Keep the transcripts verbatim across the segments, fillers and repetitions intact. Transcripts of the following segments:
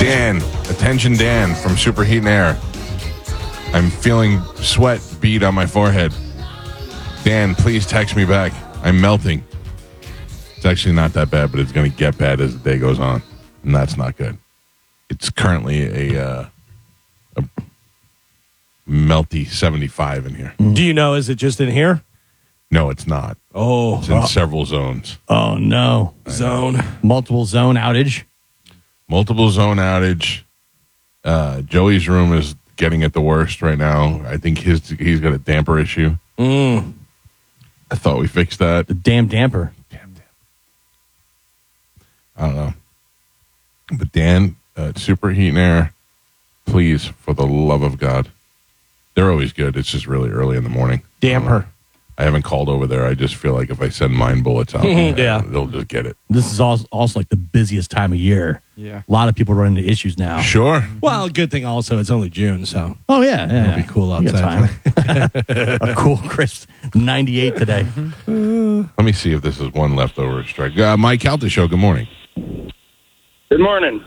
Dan, attention Dan from Superheat and Air. I'm feeling sweat bead on my forehead. Dan, please text me back. I'm melting. It's actually not that bad, but it's going to get bad as the day goes on. And that's not good. It's currently a, uh, a melty seventy-five in here. Do you know, is it just in here? No, it's not. Oh. It's in several zones. Oh, no. Zone. Multiple zone outage. Multiple zone outage. Uh, Joey's room is getting it the worst right now. I think his he's got a damper issue. Mm. I thought we fixed that. The damn damper. Damn, damn. I don't know. But Dan, uh, Superheat and Air, please, for the love of God. They're always good. It's just really early in the morning. Damper. I haven't called over there. I just feel like if I send mine bullets out, Yeah. they'll just get it. This is also, also like the busiest time of year. Yeah. A lot of people run into issues now. Sure. Well, good thing also it's only June, so Oh, yeah. yeah. it'll be cool You got outside. time. A cool, crisp ninety-eight today. Let me see if this is one leftover strike. Uh, Mike Calta Show, good morning. Good morning.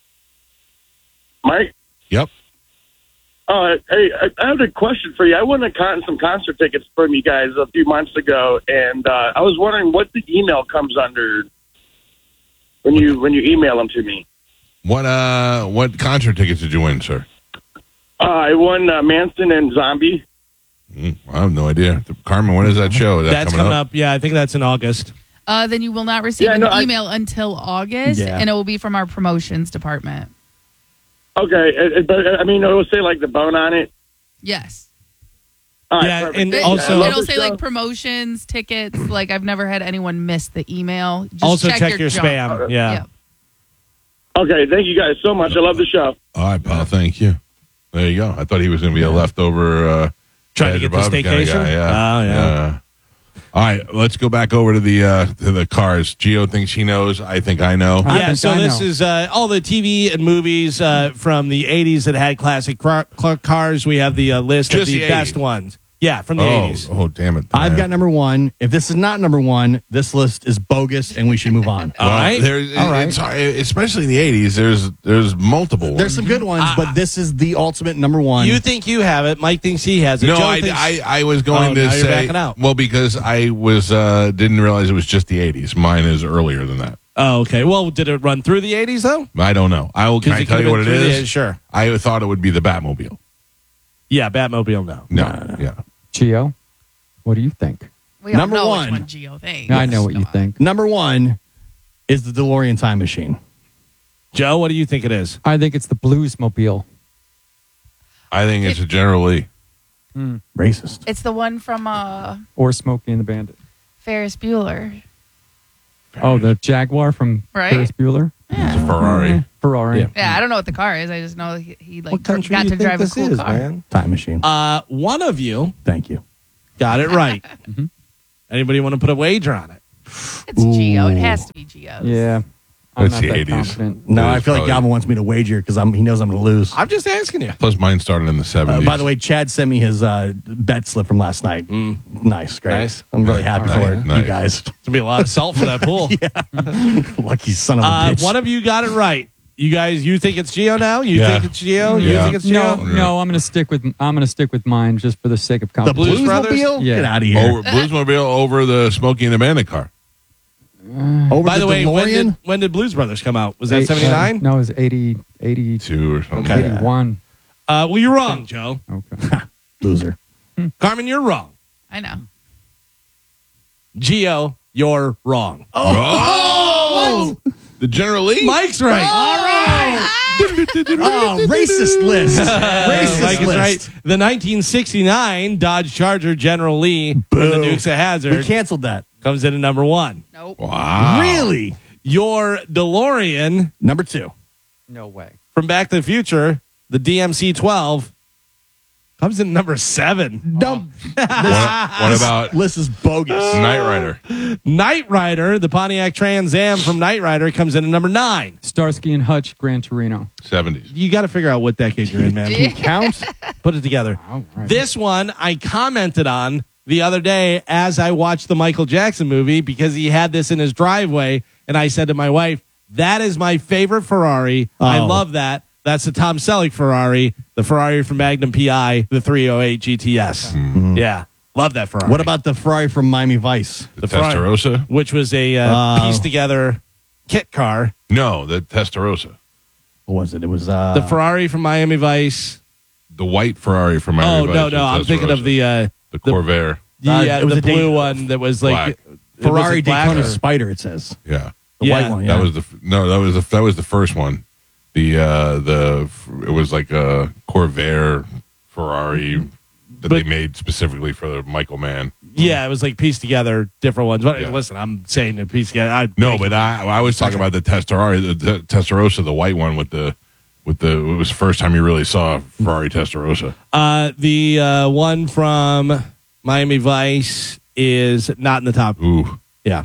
Mike? Yep. Uh, hey, I, I have a question for you. I won a con- some concert tickets from you guys a few months ago, and uh, I was wondering what the email comes under when you when you email them to me. What uh what concert tickets did you win, sir? Uh, I won uh, Manson and Zombie. Mm, I have no idea. Carmen, when is that show? Is that That's coming up? Yeah, I think that's in August. Uh, then you will not receive Yeah, an no, I- email until August, Yeah. and it will be from our promotions department. Okay, it, it, but I mean, it will say like the bone on it. Yes. All right, Yeah, perfect. and Thank you. also- I love It'll the say show. like promotions, tickets. Like I've never had anyone miss the email. Just also check, check, your, junk. spam. Yeah. Yep. Okay, thank you guys so much. I love the show. All right, pal. Thank you. There you go. I thought he was going to be a leftover. Uh, Trying to get the Badger Bob kinda staycation? guy, Yeah. Oh, yeah. All right, let's go back over to the uh, to the cars. Gio thinks he knows. I think I know. I Yeah, think so I this know. is uh, all the T V and movies uh, from the eighties that had classic car- car- cars. We have the uh, list of Just the, the best eighties. ones. Yeah, from the Oh, eighties. oh, damn it! I've got number one. If this is not number one, this list is bogus and we should move on. All right. There's, All right. It's, especially in the eighties. There's there's multiple. There's some good ones, but this is the ultimate number one. You think you have it. Mike thinks he has it. No, Joe I, thinks- I, I was going Oh, to now you're say backing out. well because I was uh, didn't realize it was just the eighties. Mine is earlier than that. Oh, okay. Well, did it run through the eighties, though? I don't know. I will. Can 'Cause I it tell could've you what it been through the- is? Sure. I thought it would be the Batmobile. Yeah, Batmobile, no. No, yeah. Gio, what do you think? We all Number know one. which one Gio thinks. I know what you think. number one is the DeLorean time machine. Joe, what do you think it is? I think it's the Bluesmobile. I think it's a General Lee. Racist. It's the one from uh, Or Smokey and the Bandit. Ferris Bueller. Oh, the Jaguar from Right? Ferris Bueller. It's a Ferrari. Ferrari. Yeah. Yeah, I don't know what the car is. I just know he, he like What country got do you to think drive a this cool is, car. man? Time machine. Uh, one of you Thank you. got it right. Mhm. Anybody want to put a wager on it? It's Gio. It has to be Gio's. Yeah. I'm It's not the that eighties. confident. No, It I is feel like probably- Galvin wants me to wager because I'm. He knows I'm going to lose. I'm just asking you. Plus, mine started in the Uh, seventies. by the way, Chad sent me his uh, bet slip from last night. Nice, great. Nice. I'm really happy All right. for it, Nice. you guys. There's be a lot of salt for that pool. Lucky son of a uh, bitch. one of you got it right. You guys, you think it's Gio now? You Yeah. think it's Gio? You Yeah. think it's No, Gio? no, I'm gonna stick with I'm gonna stick with mine just for the sake of the competition. Blues Brothers? Bluesmobile? Yeah. Get out of here. over, Bluesmobile over the Smokey and the Bandit car. Over By the, way, when DeLorean? did, when did Blues Brothers come out? Was that Eight- seventy-nine? No, it was eighty, eighty, Two or something. Okay. eighty-one. Uh, well, you're wrong, Joe. Okay. Loser. Carmen, you're wrong. I know. Gio, you're wrong. Oh! The General Lee? Mike's right. All right. Oh, racist list. Racist Mike is list. right. The nineteen sixty-nine Dodge Charger General Lee from the Boo. Dukes of We Hazzard canceled that. comes in at number one. Nope. Wow. Really? Your DeLorean Number two. No way. from Back to the Future, the D M C twelve, comes in at number seven. Dumb. What, what about List is bogus. Knight Rider? Knight Rider, the Pontiac Trans Am from Knight Rider, comes in at number nine. Starsky and Hutch, Gran Torino. seventies. You got to figure out what decade you're in, man. Count. Put it together. All right. This one I commented on the other day as I watched the Michael Jackson movie because he had this in his driveway, and I said to my wife, That is my favorite Ferrari. I Oh. love that. That's the Tom Selleck Ferrari, the Ferrari from Magnum P I, the three oh eight G T S. Yeah, love that Ferrari. What about the Ferrari from Miami Vice? The, Ferrari- Testarossa? which was a uh, Uh, piece together kit car? No, the Testarossa. What was it? It was uh, The Ferrari from Miami Vice. The white Ferrari from Miami Oh Vice no, was no, I'm thinking of Testarossa. the uh, the Corvair. yeah, it was the a blue day- one that was like Black. it was Ferrari it black Daytona or- Spider. It says Yeah. the Yeah. white one. Yeah. That was the f- no. That was the that was the first one. The uh, the it was like a Corvair Ferrari that But- they made specifically for the Michael Mann. Yeah, it was like pieced together different ones. But Yeah. listen, I'm saying a piece together. I, No, but I I was talking about the Testarossa, the, the Testarossa, the white one with the with the. It was the first time you really saw a Ferrari Testarossa. uh, the uh, one from Miami Vice is not in the top. Ooh. Yeah,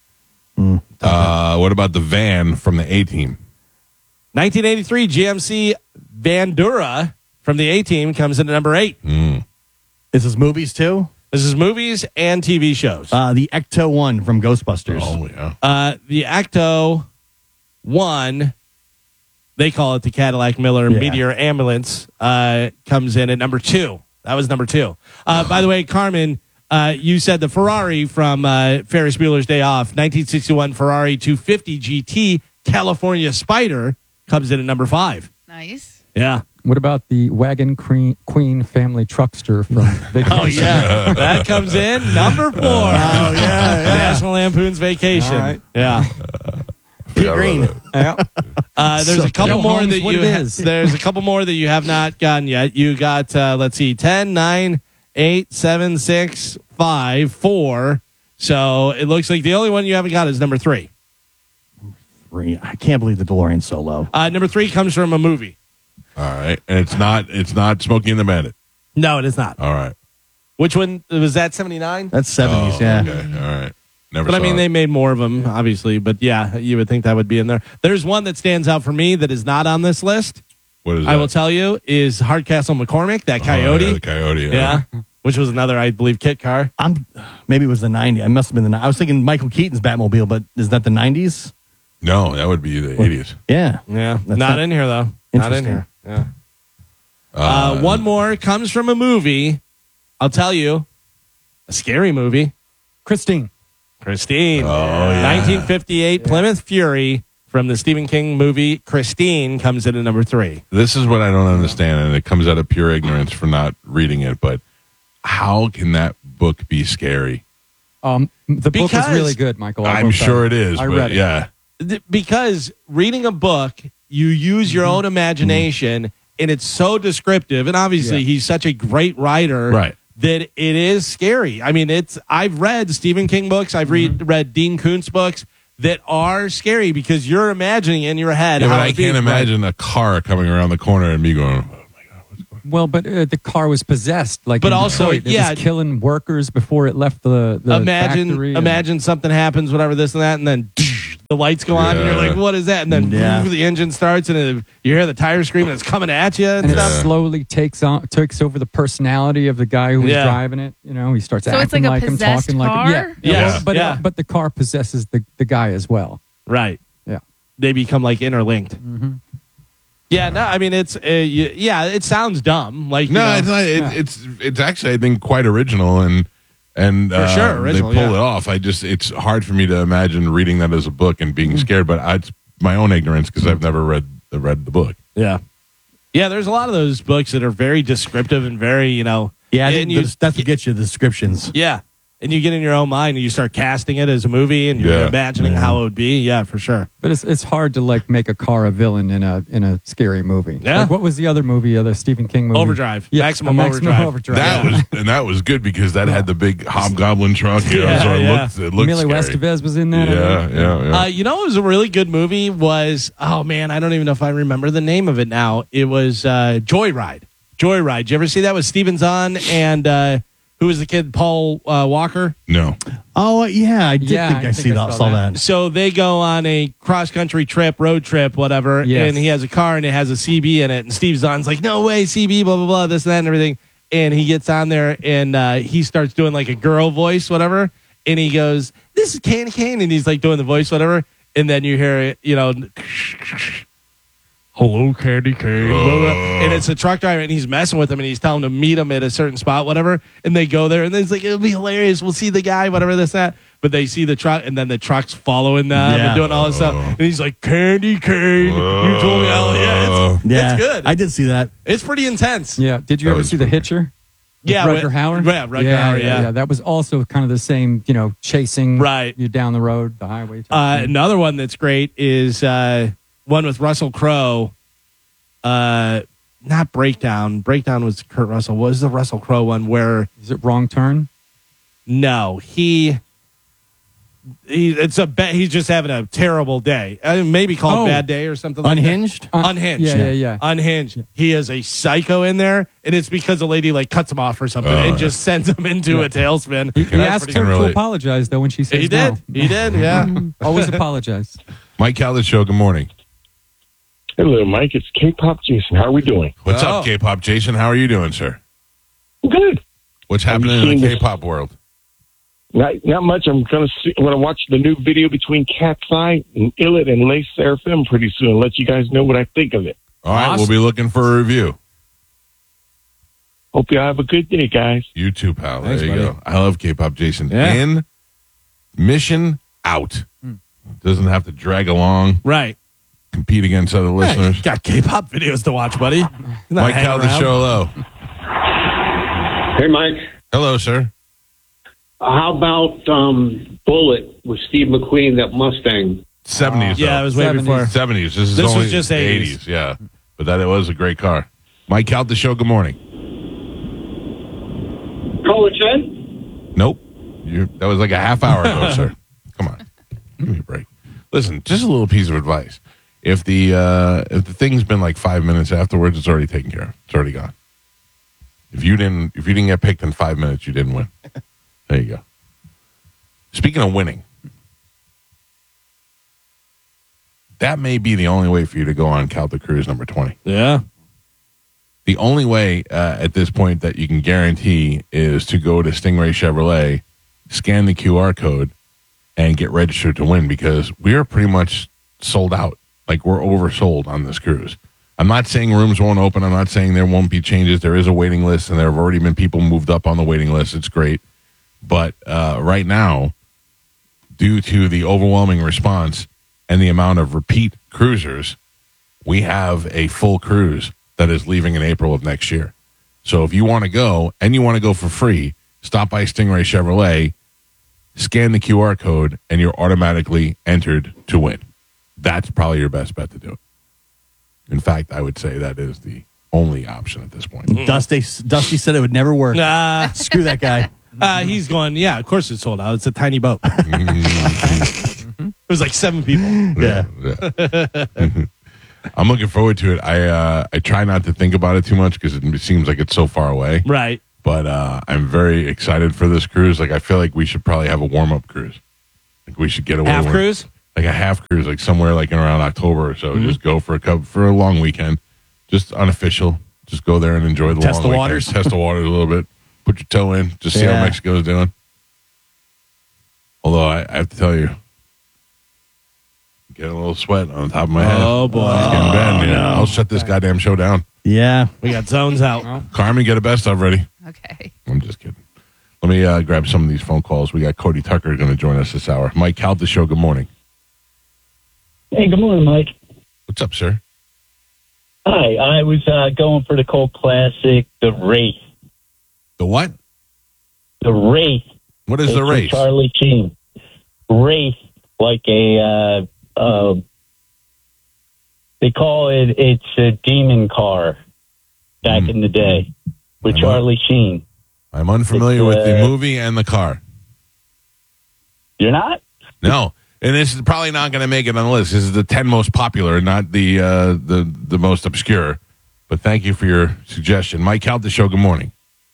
Uh, what about the van from the A Team? nineteen eighty-three G M C Bandura from the A Team comes in at number eight. This is movies too. This is movies and T V shows. Uh, the Ecto one from Ghostbusters. Oh yeah. Uh, the Acto one, they call it the Cadillac Miller Yeah. Meteor Ambulance, uh, comes in at number two. That was number two. Uh, by the way, Carmen, uh, you said the Ferrari from uh, Ferris Bueller's Day Off, nineteen sixty-one Ferrari two fifty G T California Spider comes in at number five. Nice. Yeah. What about the Wagon Queen, Queen family truckster from Vacation? Oh, yeah. That comes in number four. Oh, yeah. National Lampoon's Vacation. All right. Yeah. Pete Green. Yeah. Uh, there's So- a couple Joe more Holmes, that what you it ha- is. there's a couple more that you have not gotten yet. You got uh, let's see, ten, nine, eight, seven, six, five, four. So it looks like the only one you haven't got is number three. Three. I can't believe the DeLorean's so low. Uh, number three comes from a movie. All right, and it's not it's not Smokey and the Bandit. No, it is not. All right. Which one was that? seventy-nine. That's seventies. Oh, yeah. Okay. All right. Never. But I saw mean, it. they made more of them, obviously. But yeah, you would think that would be in there. There's one that stands out for me that is not on this list. What is I that? will tell you is Hardcastle McCormick, that Oh, coyote. yeah, the coyote. yeah. Which was another, I believe, kit car. I'm maybe it was the nineties. I must have been the. ni- I was thinking Michael Keaton's Batmobile, but is that the nineties? No, that would be the eighties. Yeah. Yeah, That's not not- in here though. Not in Interesting. here. Yeah. Uh, one more comes from a movie. I'll tell you, a scary movie. Christine. Christine. Oh, yeah. nineteen fifty-eight Plymouth Fury from the Stephen King movie Christine comes in at number three. This is what I don't understand, and it comes out of pure ignorance for not reading it. But how can that book be scary? Um, the book Because- was really good, Michael. I I'm will sure tell it you. is, I but read it. yeah, Th- Because reading a book, you use your own imagination, and it's so descriptive. And obviously, Yeah. he's such a great writer, Right. that it is scary. I mean, it's. I've read Stephen King books. I've read read Dean Koontz books that are scary because you're imagining in your head. yeah how but I it'd be. can't imagine a car coming around the corner and me going, Well, but uh, the car was possessed. Like, But in also, Detroit. It yeah. was killing workers before it left the, the Imagine, factory and- imagine something happens, whatever this and that, and then the lights go on, and you're Yeah. like, "What is that?" And then Yeah. the engine starts, and it, you hear the tire scream, and it's coming at you. And and it stuff. slowly takes on takes over the personality of the guy who was Yeah. driving it. You know, he starts So it's acting like a like him, possessed talking like car? him. Yeah, Yes. well, but Yeah. but the car possesses the, the guy as well. Right. Yeah. They become like interlinked. Mm-hmm. Yeah, no, I mean it's uh, y- yeah, it sounds dumb. Like you no, know, it's not. It, Yeah. It's it's actually I think quite original and and For uh, sure, original, they pull yeah. it off. I just it's hard for me to imagine reading that as a book and Mm-hmm. being scared. But I, it's my own ignorance because I've never read the read the book. yeah, yeah. There's a lot of those books that are very descriptive and very you know Yeah. I and think you that's- that's what gets you the descriptions. yeah, and you get in your own mind and you start casting it as a movie and you're Yeah. imagining how it would be. Yeah, for sure. But it's it's hard to like make a car a villain in a in a scary movie. Yeah. Like, what was the other movie? Other Stephen King movie? Overdrive. Yeah, Maximum a Maximum Overdrive. Overdrive. That yeah. was and that was good because that had the big hobgoblin truck. You know, Yeah, so it yeah. looked it looked Emilio scary. Estevez was in that. I Yeah, think. yeah, yeah. Uh, you know, what was a really good movie. Was oh man, I don't even know if I remember the name of it now. It was uh, Joyride. Joyride. Did you ever see that with Steven Zahn and uh, who was the kid? Paul uh, Walker. no, Oh yeah, I did Yeah, think I I, think see I that. saw Saw that. that. So they go on a cross country trip, road trip, whatever, Yes. and he has a car and it has a C B in it. And Steve Zahn's like, "No way, C B, blah blah blah, this and that and everything." And he gets on there and uh, he starts doing like a girl voice, whatever. And he goes, "This is Candy Cane," and he's like doing the voice, whatever. and then you hear it, you know, hello, Candy Cane, blah, blah. And it's a truck driver, and he's messing with him, and he's telling him to meet him at a certain spot, whatever. And they go there, and then it's like, it'll be hilarious. We'll see the guy, whatever this, that. But they see the truck, and then the truck's following them Yeah. and doing all this stuff. And he's like, Candy Cane, you told me, hell yeah, it's, Yeah, it's good. I did see that. It's pretty intense. Yeah. Did you That ever was see The funny. Hitcher? With Yeah, Rutger with- Hauer? yeah, Rutger Hauer, yeah. That was also kind of the same, you know, chasing Right. you down the road, the highway. type Uh, thing. another one that's great is uh, one with Russell Crowe. Uh, not Breakdown. Breakdown was Kurt Russell. What was the Russell Crowe one where, Is it Wrong Turn? no, he... He, it's a ba- he's just having a terrible day. Uh, maybe called Oh. Bad Day or something like that. Unhinged? Un- Unhinged. Yeah, yeah, yeah. Unhinged. He is a psycho in there, and it's because a lady like cuts him off or something Oh, and yeah. just sends him into a tailspin. He That's asked pretty her good. Really- to apologize, though, when she said He did. He did, yeah. Always apologize. Mike Calda Show, good morning. Hello, Mike. It's K-Pop Jason. How are we doing? What's Oh. up, K-pop Jason? How are you doing, sir? Good. What's Have you happening in seen the this- K-pop world? Not not much. I'm gonna see, I'm gonna watch the new video between Cat's Eye and Illit and Les Seraphim pretty soon. Let you guys know what I think of it. All right, Awesome. we'll be looking for a review. Hope you have a good day, guys. You too, pal. Thanks, there you buddy. go. I love K-pop Jason. Yeah. In, mission out. Doesn't have to drag along, Right. compete against other Hey, listeners. got K-pop videos to watch, buddy. He's not Mike hanging Calda around. Show, hello. Hey, Mike. Hello, sir. How about um, Bullet with Steve McQueen, that Mustang? seventies. Yeah, it was way seventies. before. seventies. This is This was only just the eighties. eighties. Yeah, but that it was a great car. Mike Calda Show, good morning. Caller Chen? Nope. You, that was like a half hour ago, sir. Come on. Give me a break. Listen, just a little piece of advice. If the uh, if the thing's been like five minutes afterwards, it's already taken care of. It's already gone. If you didn't if you didn't get picked in five minutes, you didn't win. There you go. Speaking of winning, that may be the only way for you to go on Calta Cruise number twenty. Yeah. The only way uh, at this point that you can guarantee is to go to Stingray Chevrolet, scan the Q R code, and get registered to win, because we are pretty much sold out. Like, we're oversold on this cruise. I'm not saying rooms won't open. I'm not saying there won't be changes. There is a waiting list, and there have already been people moved up on the waiting list. It's great. But uh, right now, due to the overwhelming response and the amount of repeat cruisers, we have a full cruise that is leaving in April of next year. So if you want to go, and you want to go for free, stop by Stingray Chevrolet, scan the Q R code, and you're automatically entered to win. That's probably your best bet to do it. In fact, I would say that is the only option at this point. Dusty, Dusty said it would never work. Nah. Screw that guy. Uh, he's going, yeah, of course it's sold out. It's a tiny boat. It was like seven people. Yeah. Yeah. I'm looking forward to it. I uh, I try not to think about it too much because it seems like it's so far away. Right. But uh, I'm very excited for this cruise. Like, I feel like we should probably have a warm up cruise. Like, we should get away Half with- cruise? like a half cruise, like somewhere like in around October or so. Mm-hmm. Just go for a couple, for a long weekend, just unofficial. Just go there and enjoy the Test long the weekend. waters. Test the waters a little bit. Put your toe in. Just see Yeah. how Mexico's doing. Although I, I have to tell you, get a little sweat on the top of my head. Oh, boy. It's getting bad. Yeah, I'll shut this goddamn show down. Yeah. We got zones out. Carmen, get a best of ready. Okay. I'm just kidding. Let me uh, grab some of these phone calls. We got Cody Tucker going to join us this hour. Mike Calda Show, good morning. Hey, good morning, Mike. What's up, sir? Hi, I was uh, going for the Colt Classic, the Wraith. The what? The Wraith. What is It's the a race? Charlie Sheen. Wraith, like a, uh, uh, they call it, it's a demon car back Hmm. in the day with I'm Charlie Sheen. I'm unfamiliar It's, with the uh, movie and the car. You're not? No, and this is probably not going to make it on the list. This is the ten most popular, not the uh, the the most obscure. But thank you for your suggestion, Mike Calda Show. Good morning.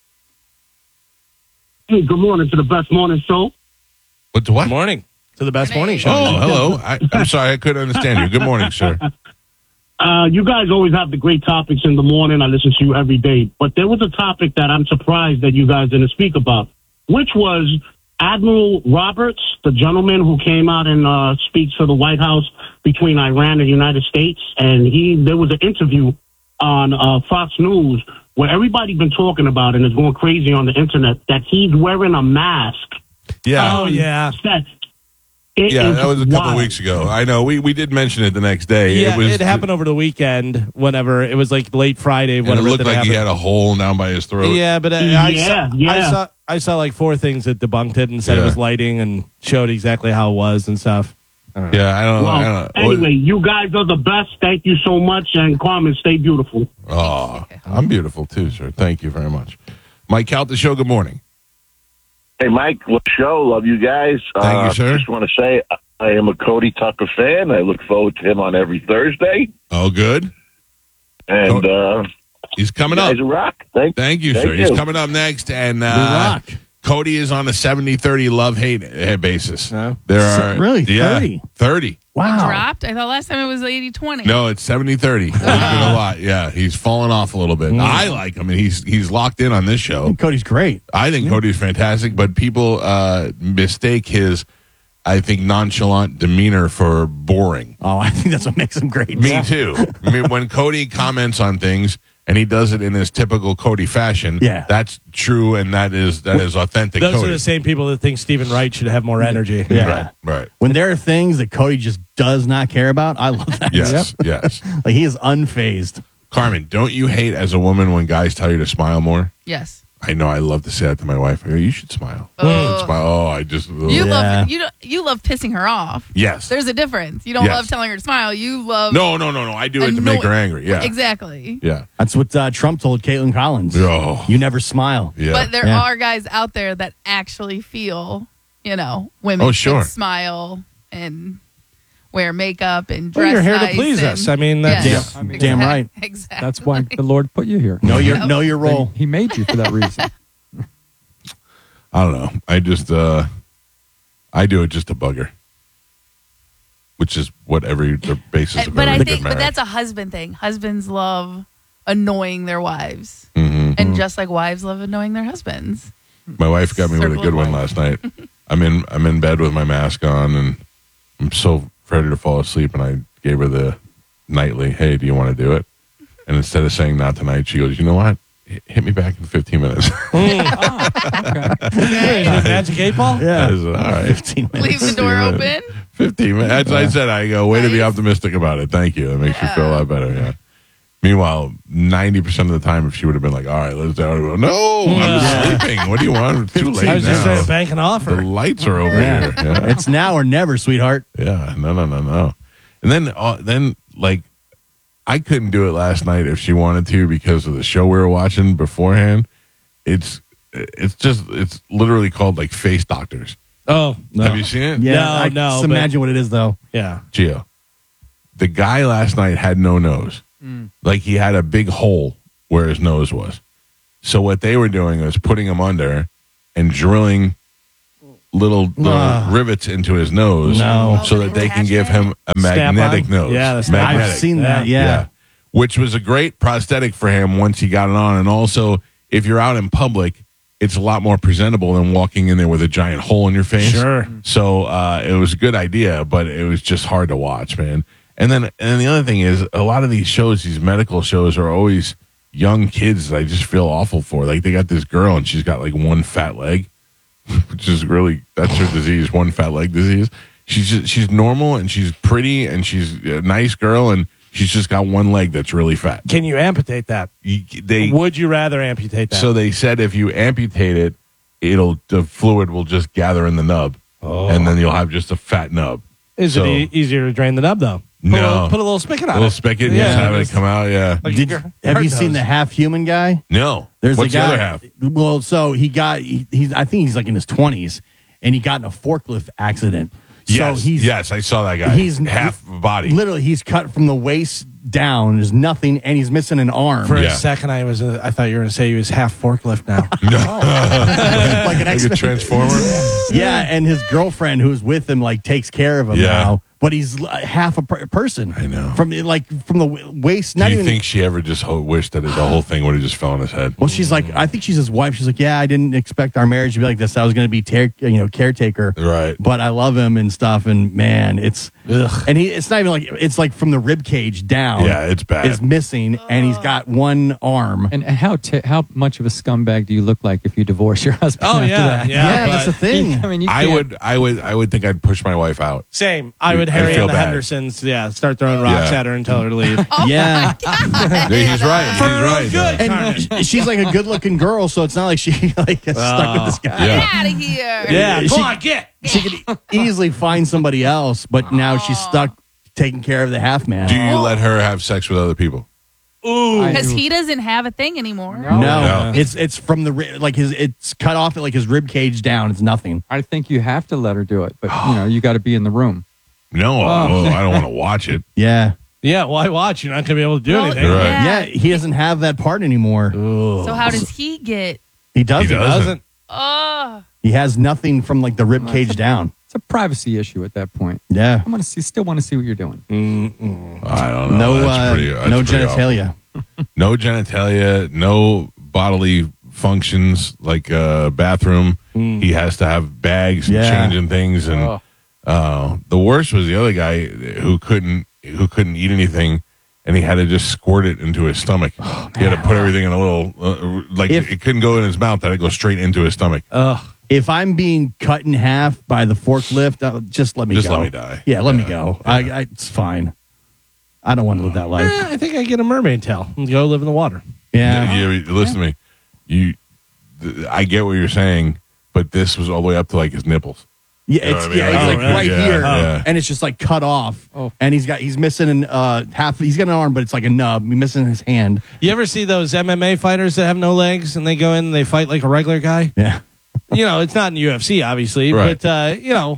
Hey, good morning to the best morning show. What's what? Good morning to the best morning show. Oh, hello. I, I'm sorry, I couldn't understand you. Good morning, sir. Uh, you guys always have the great topics in the morning. I listen to you every day. But there was a topic that I'm surprised that you guys didn't speak about, which was Admiral Roberts, the gentleman who came out and uh, speaks to the White House between Iran and the United States, and he there was an interview on uh, Fox News where everybody's been talking about and is going crazy on the internet that he's wearing a mask. Yeah. Oh, yeah. That, it Yeah, is that was a couple wild. weeks ago. I know. We we did mention it the next day. Yeah, it was it happened over the weekend. Whenever it was like late Friday, and whenever it looked that like happened. he had a hole down by his throat. Yeah, but uh, I, Yeah, saw, yeah. I saw I saw like four things that debunked it and said Yeah. it was lighting and showed exactly how it was and stuff. Yeah, I don't know. I Well, don't know. anyway, you guys are the best. Thank you so much, and Carmen, stay beautiful. Oh, I'm beautiful too, sir. Thank you very much. Mike Count the show. Good morning. Hey, Mike, what show? Love you guys. Thank you, uh, sir. Just want to say I am a Cody Tucker fan. I look forward to him on every Thursday. Oh, good. And uh, He's coming you up. guys are rock. Thank, Thank you, thank sir. you. He's coming up next, and uh, rock. Cody is on a seventy thirty love-hate uh, basis. No. There So- are really? yeah, thirty? thirty. Wow. Dropped. I thought last time it was eighty twenty. No, it's seventy thirty. There's been a lot. Yeah, he's fallen off a little bit. I like him, and he's he's locked in on this show. Cody's great. I think Cody's fantastic, but people uh, mistake his, I think, nonchalant demeanor for boring. Oh, I think that's what makes him great. Me too. I mean, when Cody comments on things and he does it in his typical Cody fashion, Yeah. that's true, and that is that is authentic. Those Cody. are the same people that think Stephen Wright should have more energy. Yeah. Right, right. When there are things that Cody just does not care about, I love that. Yes, yes. Like he is unfazed. Carmen, don't you hate as a woman when guys tell you to smile more? Yes. I know. I love to say that to my wife. I go, you should smile. You Oh. should smile. Oh, I just. ugh. You Yeah. love you don't- you love pissing her off. Yes. There's a difference. You don't Yes. love telling her to smile. You love No, no, no, no. I do it to make her angry. Yeah. Exactly. Yeah. That's what uh, Trump told Caitlin Collins. Oh. You never smile. Yeah. But there Yeah. are guys out there that actually feel, you know, women Oh, sure. should smile and wear makeup and Well, dress you're here to nice please and- us. I mean, that's- Yes. Damn- damn right. Exactly. That's why the Lord put you here. Know your know your role. He made you for that reason. I don't know. I just, uh, I do it just to bug her, which is what every the basis of But every I good think, but marriage. that's a husband thing. Husbands love annoying their wives, Mhm. and just like wives love annoying their husbands. My wife got me with a Circle good of one life. last night. I'm in I'm in bed with my mask on, and I'm so ready to fall asleep. And I gave her the nightly, "Hey, do you want to do it?" And instead of saying not tonight, she goes, "You know what? H- Hit me back in fifteen minutes." Hey, Magic eight ball? Yeah. I said, all right, fifteen minutes. Leave the door Yeah. open. fifteen minutes. As I said, I go, way to be Nice. optimistic about it. Thank you. That makes me feel a lot better. Yeah. Meanwhile, ninety percent of the time, if she would have been like, all right, let's do it. No, I'm sleeping. What do you want? It's too late I was just now. trying to bank an The offer. lights are over Yeah. here. Yeah. It's now or never, sweetheart. Yeah, no, no, no, no. And then, uh, then like, I couldn't do it last night if she wanted to because of the show we were watching beforehand. It's, it's just, it's literally called like Face Doctors. Oh, no. Have you seen it? Yeah, No, I no, Just but- imagine what it is, though. Yeah. Gio, the guy last night had no nose. Like he had a big hole where his nose was. So what they were doing was putting him under and drilling little, little Ah. rivets into his nose No. so that they can give him a Snap-on? magnetic nose. Yeah, the snap-on. magnetic. I've seen that, yeah. Which was a great prosthetic for him once he got it on. And also, if you're out in public, it's a lot more presentable than walking in there with a giant hole in your face. Sure. So uh, it was a good idea, but it was just hard to watch, man. And then, and then the other thing is, a lot of these shows, these medical shows, are always young kids that I just feel awful for. Like they got this girl and she's got like one fat leg, which is really, that's her disease, one fat leg disease. She's just, she's normal and she's pretty and she's a nice girl and she's just got one leg that's really fat. Can you amputate that? You, they Would you rather amputate that? so they said if you amputate it, it'll the fluid will just gather in the nub, Oh. and then you'll have just a fat nub. Is so- it e- easier to drain the nub, though? Put No. A little, put a little spigot on A little it. spigot, and Yeah, just have it just- come out. Yeah. Like Did, your have hard you seen nose. the half human guy? No. There's What's a guy, the other half? Well, so he got he, he's I think he's like in his twenties, and he got in a forklift accident. Yes. So he's yes, I saw that guy. he's half body. literally he's cut from the waist down. There's nothing, and he's missing an arm. For Yeah. a second, I was uh, I thought you were going to say he was half forklift now. like an like a X-Men. transformer. Yeah, and his girlfriend who's with him like takes care of him Yeah. now. but he's l- half a per- person. I know. From like from the w- waist. Do Not you even. think she ever just ho- wished that the whole thing would have just fell on his head? Well, she's like, I think she's his wife. She's like, yeah, I didn't expect our marriage to be like this. I was going to be, tar- you know, caretaker. Right. But I love him and stuff. And man, it's ugh. And he, it's not even like it's like from the rib cage down. Yeah, it's bad. Is missing, and he's got one arm. And, and how t- how much of a scumbag do you look like if you divorce your husband? Oh, after yeah, that? yeah. Yeah, that's the thing. I mean, you I can't- would, I would, I would think I'd push my wife out. Same. I would I Harry feel and the bad. Hendersons. Yeah, start throwing rocks Yeah. at her and tell her to leave. Yeah. Yeah, he's right. He's For her own right. good. And Carmen. she's like a good-looking girl, so it's not like she like gets stuck with this guy. Yeah. Get out of here. Yeah, She- come on, get. She could easily find somebody else, but now she's stuck taking care of the half man. Do you let her have sex with other people? Ooh. Because he doesn't have a thing anymore. No, No. it's it's from the ri- like his it's cut off at like his rib cage down. It's nothing. I think you have to let her do it, but you know, you got to be in the room. No, oh, I don't want to watch it. Yeah, Yeah, why watch? You're not going to be able to do Well, anything. Right. yeah. He doesn't have that part anymore. So how does he get? He doesn't. He doesn't. Oh, He has nothing from like the rib cage down. It's a privacy issue at that point. Yeah. I want to see, still want to see what you're doing. I don't know. No, That's uh, pretty, that's no pretty awful. genitalia. No genitalia, no bodily functions like a bathroom. He has to have bags and Yeah. changing things, and Oh. uh, the worst was the other guy who couldn't who couldn't eat anything, and he had to just squirt it into his stomach. He had to put everything in a little uh, like If- it couldn't go in his mouth; that had to go straight into his stomach. Ugh. If I'm being cut in half by the forklift, uh, just let me Just go. let me die. Yeah, let me Yeah. go. I, I, it's fine. I don't want to live that life. Eh, I think I get a mermaid tail and go live in the water. Yeah. You- you- listen to me. You, th- I get what you're saying, but this was all the way up to like his nipples. Yeah, You know it's, what I mean? yeah, it's Oh, like really? right Yeah, here, yeah. and it's just like cut off. Oh. And he's got he's missing an uh half. He's got an arm, but it's like a nub. He's missing his hand. You ever see those M M A fighters that have no legs and they go in and they fight like a regular guy? Yeah, You know, it's not in the U F C, obviously, Right. but, uh, you know,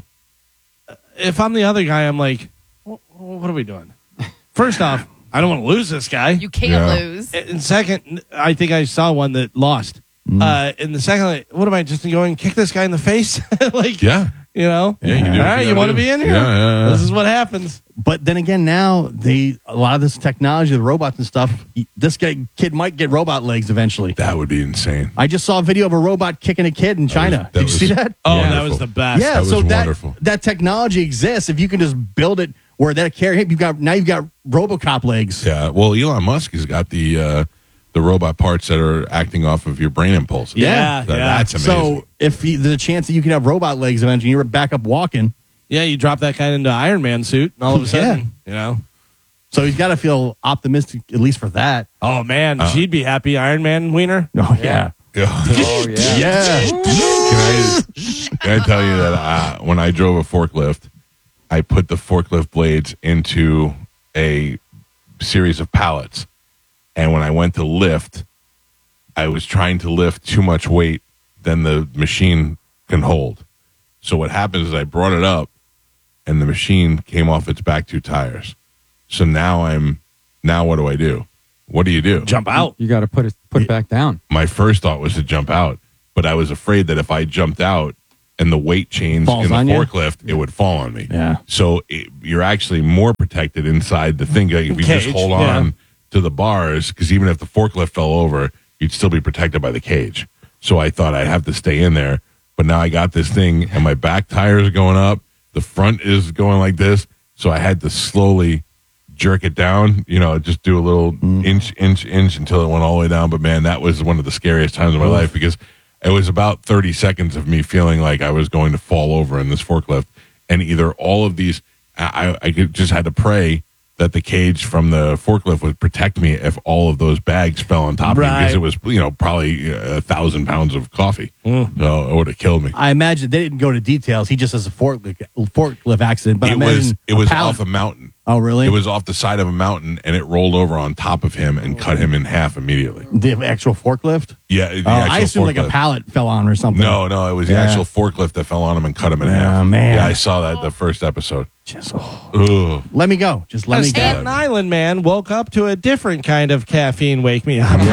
if I'm the other guy, I'm like, "Wh- what are we doing? First off, I don't want to lose this guy. you can't Yeah. lose. And second, I think I saw one that lost. Uh, and the second, like, what am I just going and kick this guy in the face? like, Yeah. you know, Yeah, you do all what right, you you gotta want to do. be in here? Yeah, yeah, yeah. This is what happens. but then again, now they a lot of this technology, the robots and stuff. he- This guy kid might get robot legs eventually. That would be insane. I just saw a video of a robot kicking a kid in China. that Did you was- see that? Oh, Wonderful. that was the best. Yeah, that was so that wonderful. that technology exists. If you can just build it where that carry, you've got now you've got RoboCop legs. Yeah. Well, Elon Musk has got the uh, the robot parts that are acting off of your brain impulses. Yeah, That- yeah. That's amazing. So if you, there's a chance that you can have robot legs eventually, you're back up walking. Yeah, you drop that guy into Iron Man suit, and all of a sudden, you know. So he's got to feel optimistic at least for that. Oh man, Uh. she'd be happy. Iron Man wiener. Oh yeah, Yeah. Oh, yeah. yeah. Can I, can I tell you that uh, when I drove a forklift, I put the forklift blades into a series of pallets. And when I went to lift, I was trying to lift too much weight than the machine can hold. So what happens is I brought it up and the machine came off its back two tires. So now I'm, now what do I do? What do you do? Jump out. You got to put it put it back down. My first thought was to jump out, but I was afraid that if I jumped out and the weight changed Falls in the on you? forklift, it would fall on me. Yeah. So it, you're actually more protected inside the thing. Like if you just Cage, hold yeah. on to the bars, because even if the forklift fell over, you'd still be protected by the cage. So I thought I'd have to stay in there. But now I got this thing, and my back tires are going up. The front is going like this. So I had to slowly jerk it down, you know, just do a little inch, inch, inch until it went all the way down. But man, that was one of the scariest times of my life because it was about thirty seconds of me feeling like I was going to fall over in this forklift. And either all of these, I, I could- just had to pray that the cage from the forklift would protect me if all of those bags fell on top of me Right. because it was, you know, probably a thousand pounds of coffee. So it would have killed me. I imagine they didn't go to details. He just has a forklift forklift accident. But I it was imagine it was a pallet- off a mountain. Oh really? It was off the side of a mountain, and it rolled over on top of him and cut him in half immediately. the actual forklift. Yeah, the Oh, I actual assume like a forklift. pallet fell on or something. No, no, it was the Yeah. actual forklift that fell on him and cut him in Oh, half. man. Yeah, I saw that the first episode. Just, oh. Ugh. Let me go. Just let A me go. Staten Island man woke up to a different kind of caffeine. Wake me up.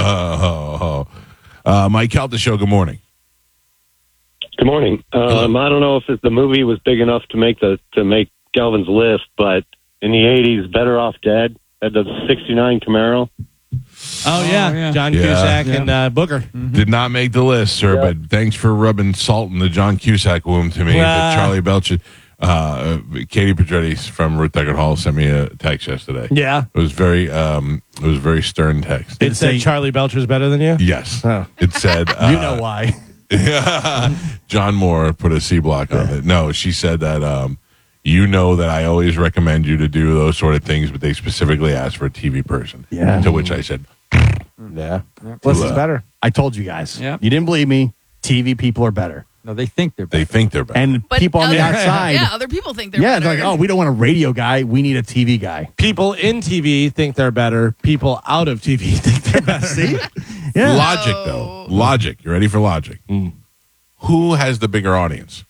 uh, Mike Calta Show, good morning. Good morning. Um, I don't know if it, the movie was big enough to make the to make Galvin's list, but in the eighties, Better Off Dead had the sixty-nine Camaro. Oh, yeah. yeah. John Yeah. Cusack Yeah. and uh, Booker. Did not make the list, sir, Yeah. but thanks for rubbing salt in the John Cusack womb to me. Ah. But Charlie Belcher, uh, Katie Pedretti from Ruth Deckard Hall sent me a text yesterday. Yeah. It was very, um, it was a very stern text. It said say- Charlie Belcher's better than you? Yes, Oh. it said. Uh, You know why? John Moore put a C block on it. No, she said that. Um, you know that I always recommend you to do those sort of things, but they specifically asked for a T V person. Yeah. To which I said, Yeah. Less is better. I told you guys. Yeah. You didn't believe me. T V people are better. No, they think they're they better. think they're better. And But people on the other- outside. Yeah, other people think they're Yeah, better. it's like, oh, we don't want a radio guy. We need a T V guy. People in T V think they're better. People out of T V think they're better. See? Yeah. Logic, though. Logic. You ready for logic? Who has the bigger audience?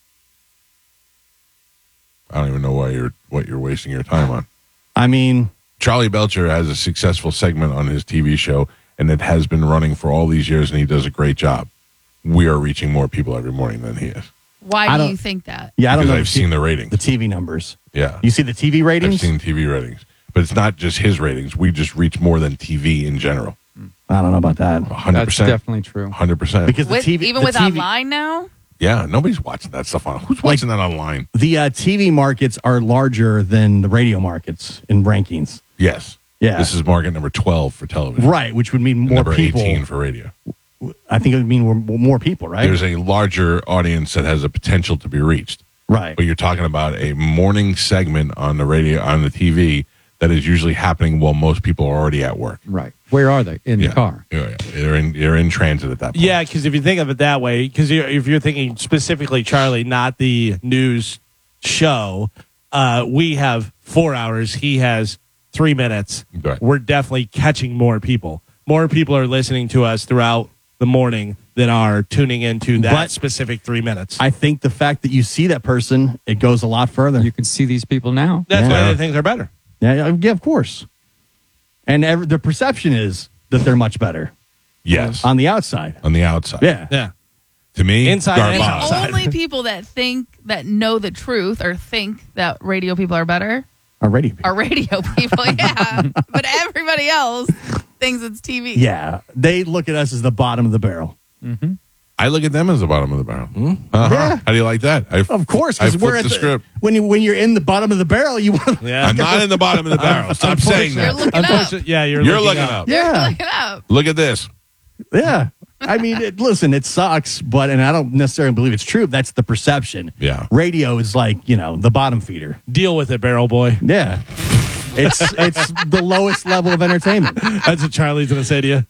I don't even know why you're what you're wasting your time on. I mean, Charlie Belcher has a successful segment on his T V show, and it has been running for all these years, and he does a great job. We are reaching more people every morning than he is. Why I do don't- you think that? yeah, I don't Because know. I've the, seen the ratings. the T V numbers. Yeah. You see the T V ratings? I've seen T V ratings. But it's not just his ratings. We just reach more than T V in general. I don't know about that. one hundred That's percent. definitely true. one hundred percent. Because the With, T V, even the with T V online now? Yeah, nobody's watching that stuff on. Who's watching that online? the uh, T V markets are larger than the radio markets in rankings. Yes. Yeah. This is market number twelve for television. Right, which would mean more Number people. eighteen for radio. I think it would mean more, more people, right? There's a larger audience that has a potential to be reached. right. But you're talking about a morning segment on the radio, on the T V, that is usually happening while most people are already at work. Right. Where are they? In Yeah. the car. Yeah, yeah. They're in, they're in transit at that point. Yeah, because if you think of it that way, because if you're thinking specifically Charlie, not the news show, uh, we have four hours. He has three minutes. Right. We're definitely catching more people. More people are listening to us throughout the morning than are tuning into that But- specific three minutes. I think the fact that you see that person, it goes a lot further. You can see these people now. That's Yeah. why they think they're better. yeah, yeah, of course. And ev- the perception is that they're much better Yes. on the outside. On the outside. Yeah. Yeah. To me, Inside and garbage. outside. Only people that think, that know the truth or think that radio people are better Already. are radio people, yeah. But everybody else thinks it's T V. Yeah. They look at us as the bottom of the barrel. I look at them as the bottom of the barrel. Uh-huh. Yeah. How do you like that? I, Of course, I because we're flipped at the, the, script. when you when you're in the bottom of the barrel, you want. Yeah. I'm not in the bottom of the barrel. Stop saying You're that. looking up. Unfortunately- Yeah, you're, You're looking, looking up. up. You're Yeah. looking up. Look at this. Yeah. I mean, it, listen, it sucks, but and I don't necessarily believe it's true. That's the perception. Yeah. Radio is like you know the bottom feeder. Deal with it, barrel boy. Yeah. It's it's the lowest level of entertainment. That's what Charlie's going to say to you.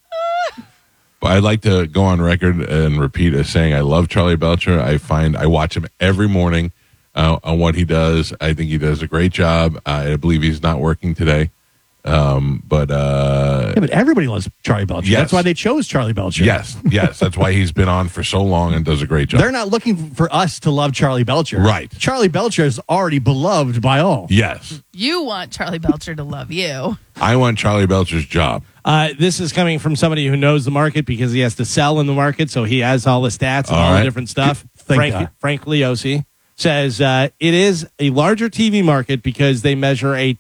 I'd like to go on record and repeat as saying I love Charlie Belcher. I find I watch him every morning uh, on what he does. I think he does a great job. I believe he's not working today. Um, but uh, Yeah, but everybody loves Charlie Belcher. Yes. That's why they chose Charlie Belcher. yes, yes, that's why he's been on for so long and does a great job. They're not looking for us to love Charlie Belcher. Right. Charlie Belcher is already beloved by all. Yes, You want Charlie Belcher to love you. I want Charlie Belcher's job. Uh, this is coming from somebody who knows the market because he has to sell in the market, so he has all the stats and All all, right. the different stuff. Thank Frank, God. Frank Leosi says uh, it is a larger T V market because they measure a